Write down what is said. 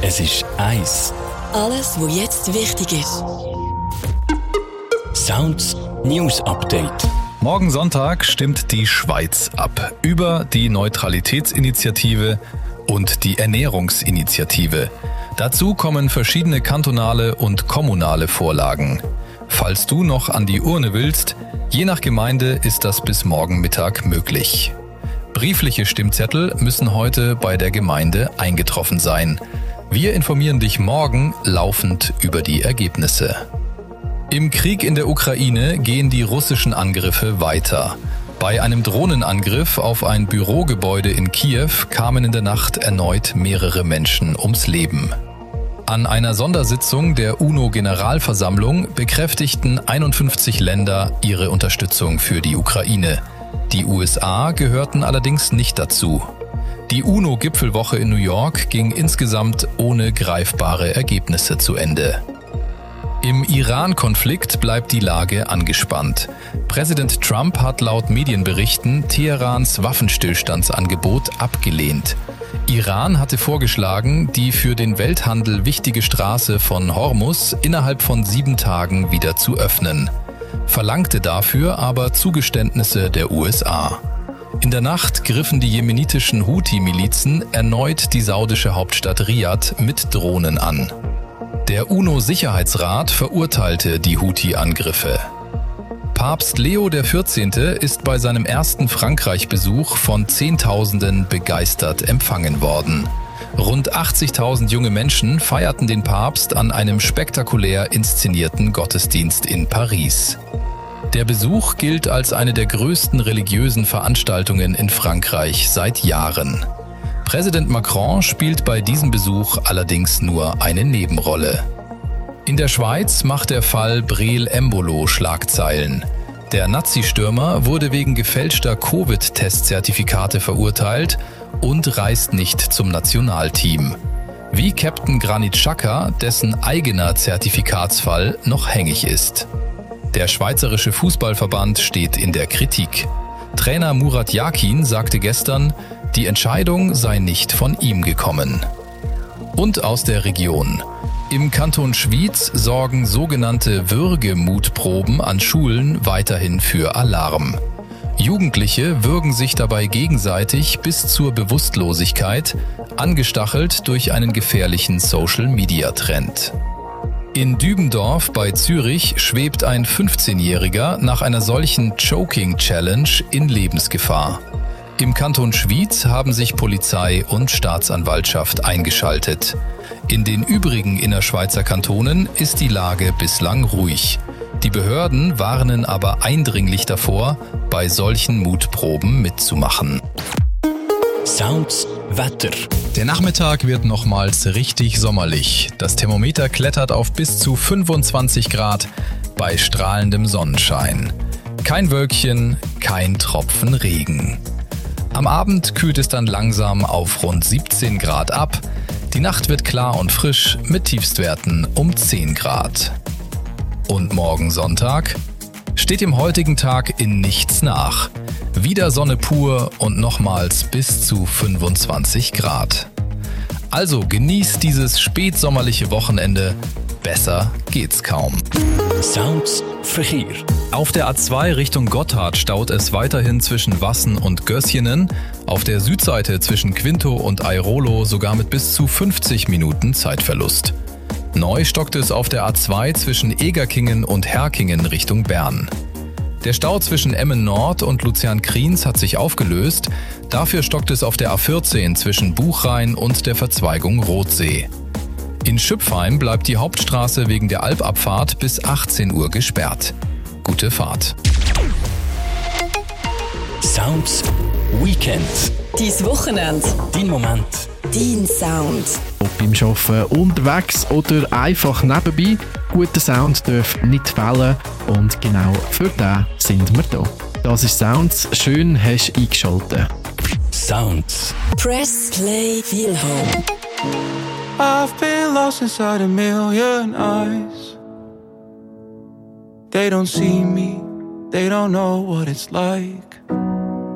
Es ist eins. Alles, was jetzt wichtig ist. Sounds News Update. Morgen Sonntag stimmt die Schweiz ab über die Neutralitätsinitiative und die Ernährungsinitiative. Dazu kommen verschiedene kantonale und kommunale Vorlagen. Falls du noch an die Urne willst, je nach Gemeinde ist das bis morgen Mittag möglich. Briefliche Stimmzettel müssen heute bei der Gemeinde eingetroffen sein. Wir informieren dich morgen laufend über die Ergebnisse. Im Krieg in der Ukraine gehen die russischen Angriffe weiter. Bei einem Drohnenangriff auf ein Bürogebäude in Kiew kamen in der Nacht erneut mehrere Menschen ums Leben. An einer Sondersitzung der UNO-Generalversammlung bekräftigten 51 Länder ihre Unterstützung für die Ukraine. Die USA gehörten allerdings nicht dazu. Die UNO-Gipfelwoche in New York ging insgesamt ohne greifbare Ergebnisse zu Ende. Im Iran-Konflikt bleibt die Lage angespannt. Präsident Trump hat laut Medienberichten Teherans Waffenstillstandsangebot abgelehnt. Iran hatte vorgeschlagen, die für den Welthandel wichtige Straße von Hormuz innerhalb von 7 Tagen wieder zu öffnen, verlangte dafür aber Zugeständnisse der USA. In der Nacht griffen die jemenitischen Houthi-Milizen erneut die saudische Hauptstadt Riad mit Drohnen an. Der UNO-Sicherheitsrat verurteilte die Houthi-Angriffe. Papst Leo XIV. Ist bei seinem ersten Frankreich-Besuch von Zehntausenden begeistert empfangen worden. Rund 80.000 junge Menschen feierten den Papst an einem spektakulär inszenierten Gottesdienst in Paris. Der Besuch gilt als eine der größten religiösen Veranstaltungen in Frankreich seit Jahren. Präsident Macron spielt bei diesem Besuch allerdings nur eine Nebenrolle. In der Schweiz macht der Fall Breel Embolo Schlagzeilen. Der Nazi-Stürmer wurde wegen gefälschter Covid-Testzertifikate verurteilt und reist nicht zum Nationalteam. Wie Captain Granit Xhaka, dessen eigener Zertifikatsfall noch hängig ist. Der Schweizerische Fußballverband steht in der Kritik. Trainer Murat Yakin sagte gestern, die Entscheidung sei nicht von ihm gekommen. Und aus der Region. Im Kanton Schwyz sorgen sogenannte Würgemutproben an Schulen weiterhin für Alarm. Jugendliche würgen sich dabei gegenseitig bis zur Bewusstlosigkeit, angestachelt durch einen gefährlichen Social-Media-Trend. In Dübendorf bei Zürich schwebt ein 15-Jähriger nach einer solchen Choking-Challenge in Lebensgefahr. Im Kanton Schwyz haben sich Polizei und Staatsanwaltschaft eingeschaltet. In den übrigen Innerschweizer Kantonen ist die Lage bislang ruhig. Die Behörden warnen aber eindringlich davor, bei solchen Mutproben mitzumachen. Sounds Wetter. Der Nachmittag wird nochmals richtig sommerlich. Das Thermometer klettert auf bis zu 25 Grad bei strahlendem Sonnenschein. Kein Wölkchen, kein Tropfen Regen. Am Abend kühlt es dann langsam auf rund 17 Grad ab. Die Nacht wird klar und frisch mit Tiefstwerten um 10 Grad. Und morgen Sonntag steht dem heutigen Tag in nichts nach. Wieder Sonne pur und nochmals bis zu 25 Grad. Also genießt dieses spätsommerliche Wochenende. Besser geht's kaum. Sounds Verkehr. Auf der A2 Richtung Gotthard staut es weiterhin zwischen Wassen und Gössjenen. Auf der Südseite zwischen Quinto und Airolo sogar mit bis zu 50 Minuten Zeitverlust. Neu stockt es auf der A2 zwischen Egerkingen und Herkingen Richtung Bern. Der Stau zwischen Emmen Nord und Luzern-Kriens hat sich aufgelöst. Dafür stockt es auf der A14 zwischen Buchrain und der Verzweigung Rothsee. In Schüpfheim bleibt die Hauptstraße wegen der Alpabfahrt bis 18 Uhr gesperrt. Gute Fahrt. Sounds Weekend. Dein Wochenende. Dein Moment. Dein Sound. Ob beim Arbeiten unterwegs oder einfach nebenbei, guter Sound darf nicht fehlen und genau für den sind wir da. Das ist Sounds, schön hast du eingeschaltet. Sounds. Press Play Feel Home. I've been lost inside a million eyes. They don't see me, they don't know what it's like.